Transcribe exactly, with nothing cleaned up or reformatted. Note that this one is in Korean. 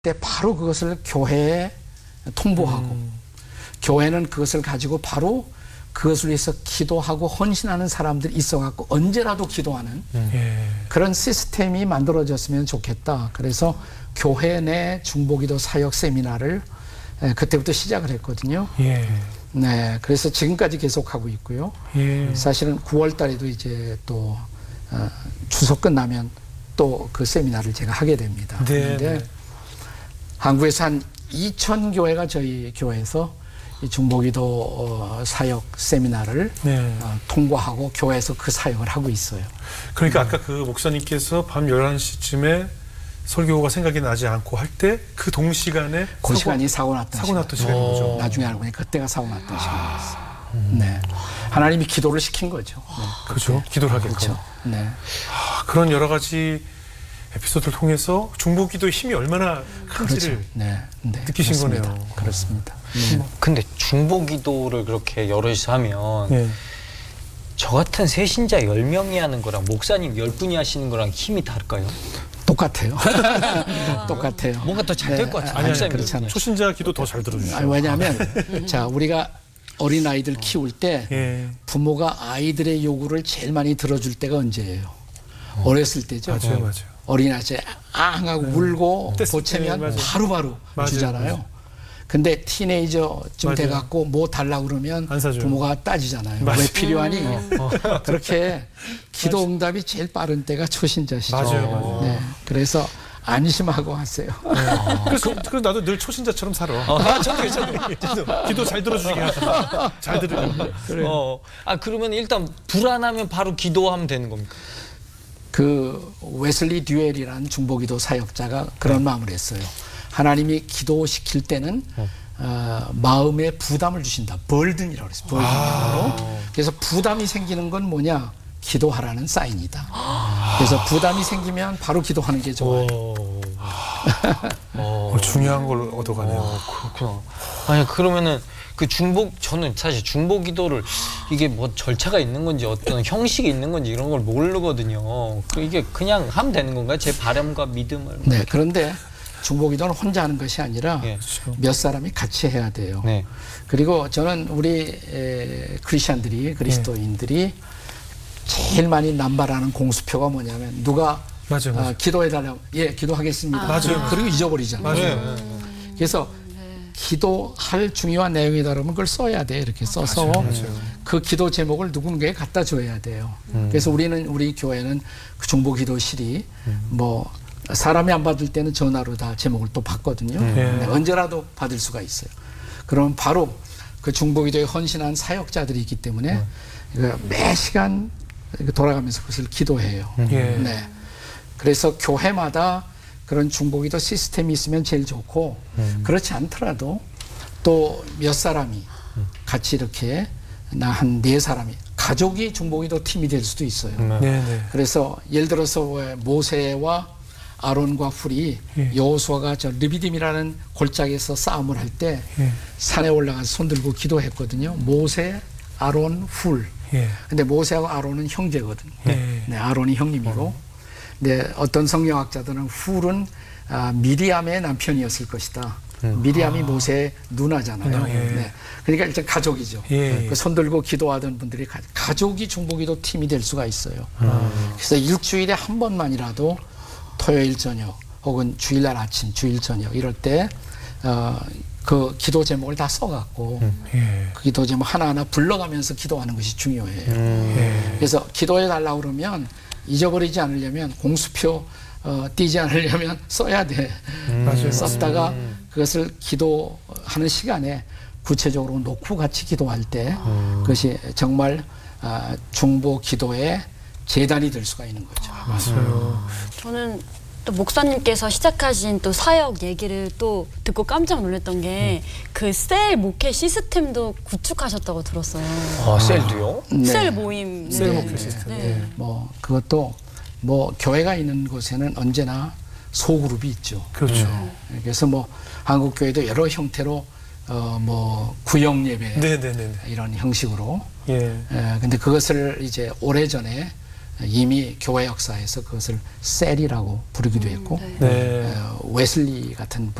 때 바로 그것을 교회에 통보하고 음. 교회는 그것을 가지고 바로 그것을 위해서 기도하고 헌신하는 사람들이 있어갖고 언제라도 기도하는 음. 예. 그런 시스템이 만들어졌으면 좋겠다. 그래서 교회 내 중보기도 사역 세미나를 그때부터 시작을 했거든요. 예. 네, 그래서 지금까지 계속하고 있고요. 예. 사실은 구월 달에도 이제 또 어, 추석 끝나면 또 그 세미나를 제가 하게 됩니다. 네. 그런데 한국에서 한 이천 교회가 저희 교회에서 이 중보기도 어, 사역 세미나를 네. 어, 통과하고 교회에서 그 사역을 하고 있어요. 그러니까 네. 아까 그 목사님께서 밤 열한 시쯤에 설교가 생각이 나지 않고 할 때 그 동시간에 그 사고, 시간이 사고 났던 사고 났던 시간인 거죠. 나중에 알고 보니 그때가 사고 났던 아. 시간이었어요. 음. 네, 하나님이 기도를 시킨 거죠. 네. 그렇죠. 기도를 하겠죠. 그렇죠. 네. 아, 그런 여러 가지 에피소드를 통해서 중보기도의 힘이 얼마나 큰지를 그렇죠. 네. 네. 느끼신 그렇습니다. 거네요. 그렇습니다. 음. 근데 중보기도를 그렇게 여럿이서 하면 네. 저 같은 새신자 열 명이 하는 거랑 목사님 열 분이 하시는 거랑 힘이 다를까요? 똑같아요. 똑같아요. 뭔가 더 잘 될 것 같아요. 아니, 아니, 그렇잖아요. 초신자 기도 더 잘 들어주죠. 아니, 왜냐하면 자 우리가 어린 아이들 키울 때 예. 부모가 아이들의 요구를 제일 많이 들어줄 때가 언제예요? 어. 어렸을 때죠. 맞아요, 맞아요. 어린 아이 앙 하고 음. 울고 보채면 바로바로 바로 주잖아요. 맞아요. 근데 티네이저쯤 돼갖고 뭐 달라고 그러면 부모가 따지잖아요. 맞아요. 왜 필요하니? 음. 어. 그렇게 기도 응답이 제일 빠른 때가 초신자시죠. 맞아요, 맞아요. 네. 그래서 안심하고 하세요. 네. 그래서, 그래서 나도 늘 초신자처럼 살아. 아, 저도, 저도. 기도 잘 들어주게 하자. 잘 들으면. 그래. 어. 아, 그러면 일단 불안하면 바로 기도하면 되는 겁니까? 그 웨슬리 듀엘이라는 중보기도 사역자가 그런 네. 마음을 했어요. 하나님이 기도시킬 때는 어. 어, 마음에 부담을 주신다. 벌든이라고 그랬어요. 벌든이라고. 아. 그래서 부담이 생기는 건 뭐냐? 기도하라는 사인이다. 아. 그래서 부담이 생기면 바로 기도하는 게 좋아요. 어, 중요한 걸 얻어가네요. 어, 그렇구나. 아니 그러면은 그 중보 저는 사실 중보 기도를 이게 뭐 절차가 있는 건지 어떤 형식이 있는 건지 이런 걸 모르거든요. 이게 그냥 하면 되는 건가요? 제 바람과 믿음을. 네. 그런데 중보기도는 혼자 하는 것이 아니라 네. 몇 사람이 같이 해야 돼요. 네. 그리고 저는 우리 에, 크리스천들이 그리스도인들이 네. 제일 많이 남발하는 공수표가 뭐냐면 누가 맞아요, 맞아요. 어, 기도해달라고 예 기도하겠습니다. 아. 맞아요. 그리고 잊어버리잖아요. 맞아요. 그래서 기도할 중요한 내용이다 그러면 그걸 써야 돼. 이렇게 써서 맞아요, 맞아요. 그 기도 제목을 누군가에 갖다 줘야 돼요. 음. 그래서 우리는 우리 교회는 그 중보기도실이 음. 뭐 사람이 안 받을 때는 전화로 다 제목을 또 받거든요. 음. 네, 언제라도 받을 수가 있어요. 그러면 바로 그 중보기도에 헌신한 사역자들이 있기 때문에 음. 매 시간 돌아가면서 그것을 기도해요. 음. 네. 그래서 교회마다 그런 중보기도 시스템이 있으면 제일 좋고 음. 그렇지 않더라도 또 몇 사람이 음. 같이 이렇게 나 한 네 사람이 가족이 중보기도 팀이 될 수도 있어요. 음. 네네. 그래서 예를 들어서 모세와 아론과 훌이 예. 여호수아가 저 르비딤이라는 골짜기에서 싸움을 할 때 예. 산에 올라가서 손 들고 기도했거든요. 모세, 아론, 훌. 예. 근데 모세하고 아론은 형제거든요. 예. 네, 아론이 형님이고. 어. 네, 어떤 성경학자들은 훌은 아, 미리암의 남편이었을 것이다. 음. 미리암이 아. 모세의 누나잖아요. 예. 네. 그러니까 일단 가족이죠. 예. 그 손 들고 기도하던 분들이 가, 가족이 중보기도 팀이 될 수가 있어요. 음. 그래서 일주일에 한 번만이라도 토요일 저녁 혹은 주일날 아침, 주일 저녁 이럴 때 어, 그 기도 제목을 다 써갖고 음. 예. 그 기도 제목 하나하나 불러가면서 기도하는 것이 중요해요. 음. 예. 그래서 기도해 달라고 그러면 잊어버리지 않으려면 공수표 어, 띄지 않으려면 써야 돼. 음. 썼다가 음. 그것을 기도하는 시간에 구체적으로 놓고 같이 기도할 때 음. 그것이 정말 어, 중보 기도의 재단이 될 수가 있는 거죠. 아, 맞아요. 음. 저는 또 목사님께서 시작하신 또 사역 얘기를 또 듣고 깜짝 놀랐던 게 그 셀 목회 시스템도 구축하셨다고 들었어요. 아, 셀도요? 네. 셀 모임. 셀 네. 목회 시스템. 네. 네. 뭐 그것도 뭐 교회가 있는 곳에는 언제나 소그룹이 있죠. 그렇죠. 네. 그래서 뭐 한국 교회도 여러 형태로 어 뭐 구역 예배 네네네. 이런 형식으로. 예. 에, 근데 그것을 이제 오래전에 이미 교회 역사에서 그것을 셀이라고 부르기도 했고 네. 네. 어, 웨슬리 같은